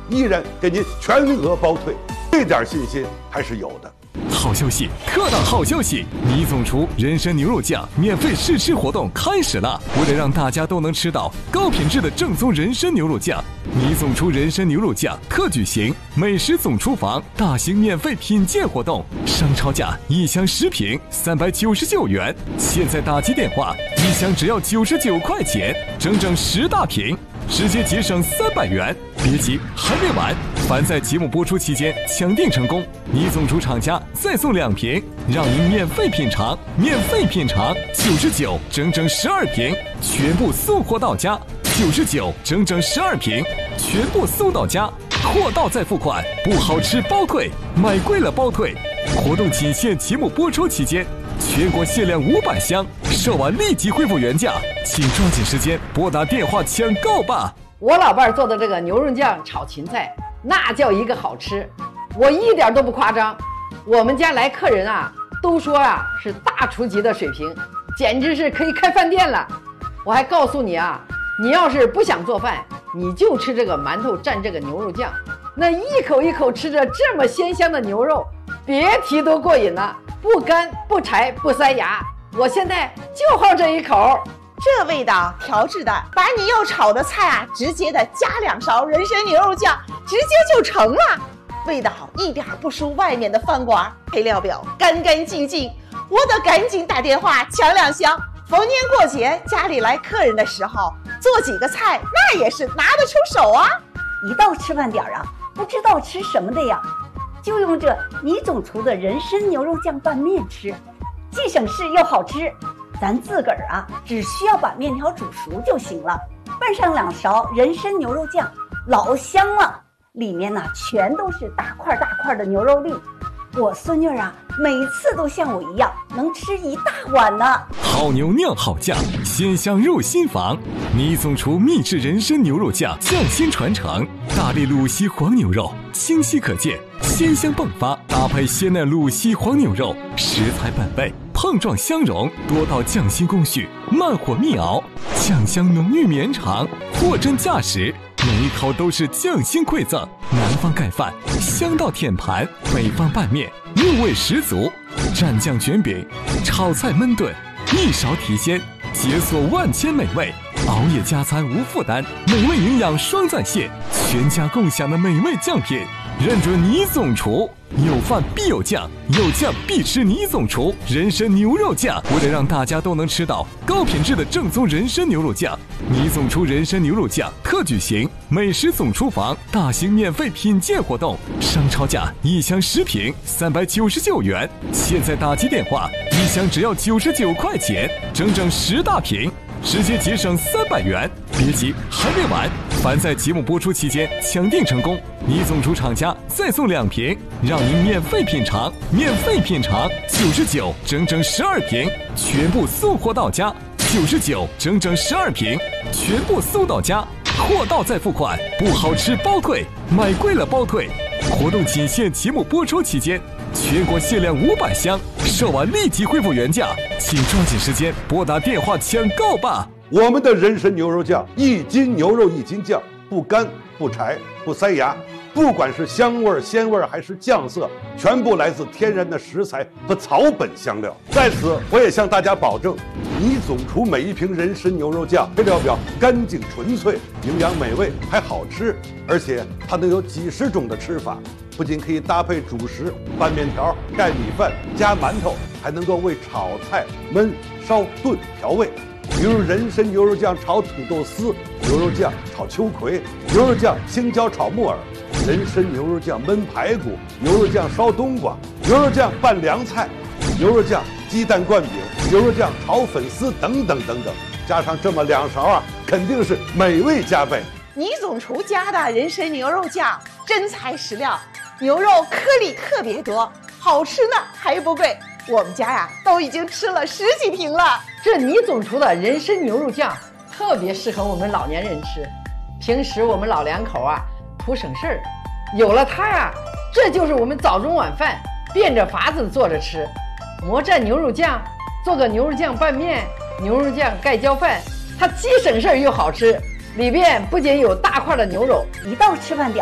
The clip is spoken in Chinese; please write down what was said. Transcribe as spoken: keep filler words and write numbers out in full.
依然给您全额包退，这点信心还是有的。 好消息，特大好消息！倪总厨人参牛肉酱免费试吃活动开始了！为了让大家都能吃到高品质的正宗人参牛肉酱，倪总厨人参牛肉酱特举行美食总厨房大型免费品鉴活动，商超价一箱十瓶三百九十九元，现在打击电话，一箱只要九十九块钱，整整十大瓶，直接节省三百元！别急，还没完！凡在节目播出期间抢订成功，倪总厨厂家再送两瓶，让您免费品尝，免费品尝九十九，整整十二瓶，全部送货到家。九十九，整整十二瓶，全部送到家，货到再付款，不好吃包退，买贵了包退。活动仅限节目播出期间，全国限量五百箱，售完立即恢复原价，请抓紧时间拨打电话抢购吧。 我老伴儿做的这个牛肉酱炒芹菜，那叫一个好吃，我一点都不夸张。我们家来客人啊，都说啊是大厨级的水平，简直是可以开饭店了。我还告诉你啊，你要是不想做饭，你就吃这个馒头蘸这个牛肉酱，那一口一口吃着这么鲜香的牛肉，别提多过瘾了，不干不柴不塞牙。我现在就好这一口。 这味道调制的，把你要炒的菜啊，直接的加两勺人参牛肉酱，直接就成了。味道一点不输外面的饭馆，配料表干干净净。我得赶紧打电话抢两箱。逢年过节家里来客人的时候，做几个菜那也是拿得出手啊。 一到吃饭点啊，不知道吃什么的呀，就用这倪总厨的人参牛肉酱拌面吃，既省事又好吃。咱自个儿啊，只需要把面条煮熟就行了，拌上两勺人参牛肉酱，老香了。里面呢、啊、全都是大块大块的牛肉粒。我孙女啊，每次都像我一样，能吃一大碗呢。 好牛酿好酱，鲜香入心房。倪总厨秘制人参牛肉酱，匠心传承。大力鲁西黄牛肉，清晰可见，鲜香迸发，搭配鲜嫩鲁西黄牛肉，食材本味，碰撞相融，多道匠心工序，慢火密熬，酱香浓郁绵长，货真价实。每一口都是匠心馈赠，南方盖饭，香到舔盘；北方拌面，入味十足。蘸酱卷饼，炒菜焖炖，一勺提鲜，解锁万千美味。熬夜加餐无负担，美味营养双在线，全家共享的美味酱品，认准倪总厨。有饭必有酱，有酱必吃倪总厨人参牛肉酱。为了让大家都能吃到高品质的正宗人参牛肉酱，倪总厨人参牛肉酱特举行美食总厨房大型免费品鉴活动，商超价一箱十瓶三百九十九元，现在打击电话，一箱只要九十九块钱，整整十大瓶，直接节省三百元！别急，还没完！凡在节目播出期间抢订成功，倪总厨厂家再送两瓶，让您免费品尝，免费品尝九十九，整整十二瓶，全部送货到家。九十九，整整十二瓶，全部送到家。货到再付款，不好吃包退，买贵了包退。活动仅限节目播出期间，全国限量五百箱，售完立即恢复原价，请抓紧时间拨打电话抢购吧。 我们的人参牛肉酱，一斤牛肉一斤酱，不干不柴不塞牙，不管是香味鲜味还是酱色，全部来自天然的食材和草本香料。在此我也向大家保证，倪总厨每一瓶人参牛肉酱配料表干净纯粹，营养美味还好吃，而且它能有几十种的吃法，不仅可以搭配主食拌面条、盖米饭、加馒头，还能够为炒菜焖烧炖调味。比如人参牛肉酱炒土豆丝，牛肉酱炒秋葵，牛肉酱青椒炒木耳，人参牛肉酱焖排骨，牛肉酱烧冬瓜，牛肉酱拌凉菜，牛肉酱鸡蛋灌饼，牛肉酱炒粉丝等等等等，加上这么两勺啊，肯定是美味加倍。 倪总厨家的人参牛肉酱真材实料，牛肉颗粒特别多，好吃呢还不贵。我们家呀都已经吃了十几瓶了。 这倪总厨的人参牛肉酱特别适合我们老年人吃，平时我们老两口啊图省事儿，有了它呀，这就是我们早中晚饭变着法子做着吃。魔蘸牛肉酱，做个牛肉酱拌面，牛肉酱盖浇饭，它既省事儿又好吃。里边不仅有大块的牛肉， 一到吃饭点